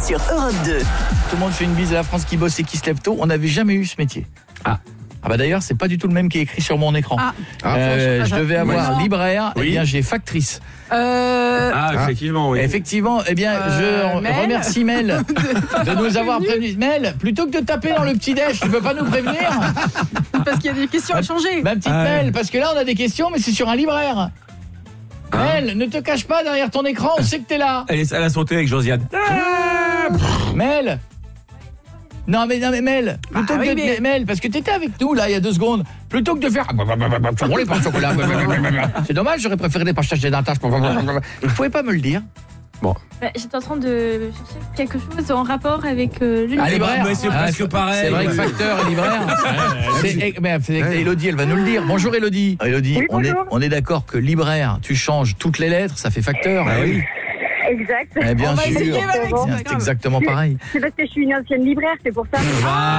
sur Europe 2. Tout le monde fait une bise à la France qui bosse et qui se lève tôt. On n'avait jamais eu ce métier. Ah bah d'ailleurs, c'est pas du tout le même qui est écrit sur mon écran. Je devais avoir libraire, et bien j'ai factrice. Effectivement, oui. Effectivement, eh bien, je remercie Mel de nous avoir prévenus. Mel, plutôt que de taper dans le petit déj, tu peux pas nous prévenir? Parce qu'il y a des questions à changer. Ma petite Mel, parce que là on a des questions, mais c'est sur un libraire. Mel, ne te cache pas derrière ton écran, on sait que t'es là. Elle a sauté avec Josiane. Mel. Non mais Mel, plutôt que de Mel, parce que t'étais avec nous là il y a 2 secondes, plutôt que de faire les pains au chocolat, c'est dommage, j'aurais préféré des partages d'un tâche. Vous pouvez pas me le dire? Bon. J'étais en train de chercher quelque chose en rapport avec le libraire. Mais c'est presque pareil. C'est vrai que facteur et libraire. Élodie, elle va nous le dire. Bonjour Élodie. Élodie, oui, on est d'accord que libraire, tu changes toutes les lettres, ça fait facteur. Oui. Exact. Bien sûr. C'est exactement pareil. C'est parce que je suis une ancienne libraire, c'est pour ça.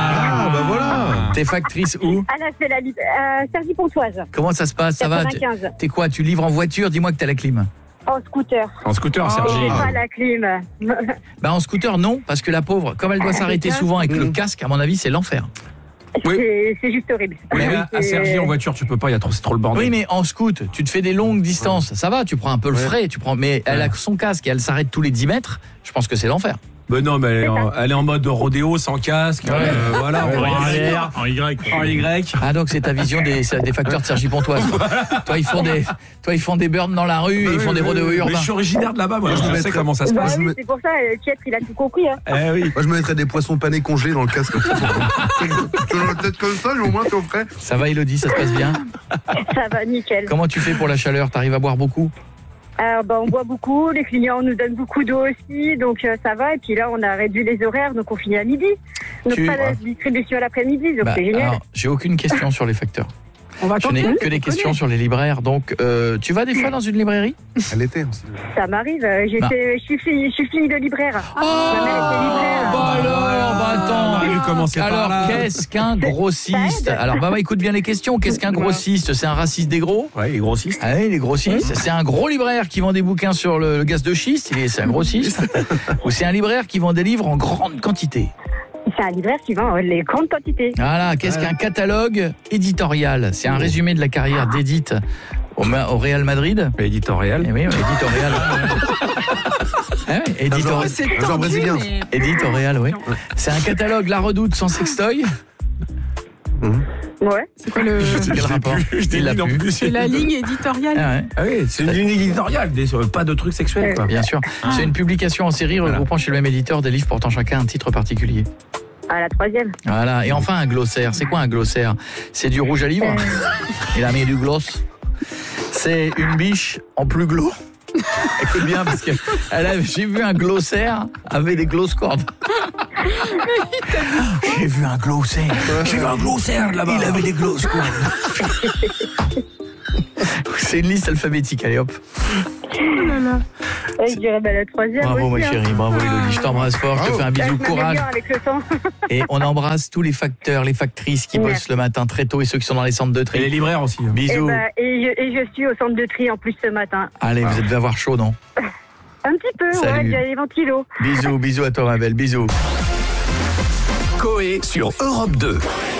Voilà. T'es factrice où? À la Cergy-Pontoise. Comment ça se passe? Ça va? 95. T'es quoi? Tu livres en voiture? Dis-moi que t'as la clim. En scooter. En scooter, Sergi. J'ai pas la clim. En scooter, non, parce que la pauvre, comme elle doit s'arrêter souvent avec le casque, à mon avis, c'est l'enfer. Oui. C'est juste horrible. Oui, à Sergi en voiture, tu peux pas, c'est trop le bordel. Oui, mais en scoot, tu te fais des longues distances, ça va, tu prends un peu le frais, mais elle a son casque et elle s'arrête tous les 10 mètres, je pense que c'est l'enfer. Ben non, mais elle est en mode rodéo, sans casque, voilà, en Y. Ah, donc c'est ta vision des facteurs de Cergy-Pontoise. Toi, ils font des burns dans la rue, et ils font des rodéos urbains. Mais je suis originaire de là-bas, moi, je sais comment ça se passe. Oui, c'est pour ça, Pietr, il a tout compris. Oui. Moi, je me mettrais des poissons panés congelés dans le casque. Peut-être comme ça, mais au moins, t'es au frais. Ça va, Élodie, ça se passe bien? Ça va, nickel. Comment tu fais pour la chaleur? T'arrives à boire beaucoup? On boit beaucoup, les clients nous donnent beaucoup d'eau aussi, donc ça va. Et puis là, on a réduit les horaires, donc on finit à midi. Donc pas de distribution à l'après-midi, donc c'est génial. Alors, j'ai aucune question sur les facteurs. Je n'ai que des questions sur les libraires. Donc, tu vas des fois dans une librairie? À l'été aussi. Ça m'arrive. Je suis fille de libraire. Ma mère était libraire. Alors, qu'est-ce qu'un grossiste? Alors, écoute bien les questions. Qu'est-ce qu'un grossiste? C'est un raciste des gros? Ouais, les grossistes. Ah oui, les grossistes. C'est un gros libraire qui vend des bouquins sur le gaz de schiste. C'est un grossiste. Ou c'est un libraire qui vend des livres en grande quantité? C'est un libraire qui vend les grandes quantités. Voilà, qu'est-ce qu'un catalogue éditorial? C'est un résumé de la carrière d'Edith au Real Madrid. Éditorial. Oui, éditorial. C'est un genre brésilien. Éditorial, oui. C'est un catalogue La Redoute sans sextoy. Ouais. C'est quoi le... Quel rapport? C'est la ligne éditoriale. Oui, c'est une ligne éditoriale, pas de trucs sexuels. Quoi. Bien sûr. C'est une publication en série regroupant chez le même éditeur des livres portant chacun un titre particulier. À la 3e. Voilà. Et enfin, un glossaire. C'est quoi un glossaire? C'est du rouge à livre. Il a mis du gloss. C'est une biche en plus glos. Écoute bien, parce que j'ai vu un glossaire avec des gloss-cordes. J'ai vu un glossaire là-bas. Il avait des gloss-cordes. C'est une liste alphabétique, allez hop. Oh là là. Je dirais la 3e. Bravo aussi, ma chérie, bravo Élodie, je t'embrasse fort, je te fais un bisou, courage. Avec le temps. Et on embrasse tous les facteurs, les factrices qui bossent le matin très tôt et ceux qui sont dans les centres de tri. Et les libraires aussi. Bisous. Et je suis au centre de tri en plus ce matin. Allez, vous devez avoir chaud, non? Un petit peu, Salut. il y a les ventilos. Bisous à toi ma belle, bisous. Coé sur Europe 2.